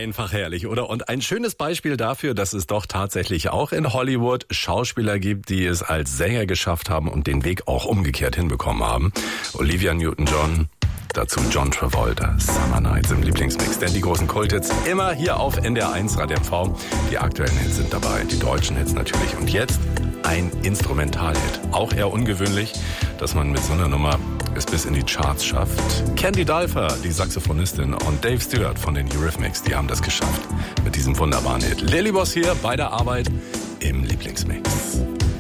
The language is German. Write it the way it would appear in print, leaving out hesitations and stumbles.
Einfach herrlich, oder? Und ein schönes Beispiel dafür, dass es doch tatsächlich auch in Hollywood Schauspieler gibt, die es als Sänger geschafft haben und den Weg auch umgekehrt hinbekommen haben. Olivia Newton-John, dazu John Travolta, Summer Nights im Lieblingsmix. Denn die großen Kulthits immer hier auf NDR1 Radio MV. Die aktuellen Hits sind dabei, die deutschen Hits natürlich. Und jetzt ein Instrumentalhit. Auch eher ungewöhnlich, dass man mit so einer Nummer es bis in die Charts schafft. Candy Dulfer, die Saxophonistin, und Dave Stewart von den Eurythmics, die haben das geschafft mit diesem wunderbaren Hit. Lily Boss hier bei der Arbeit im Lieblingsmix.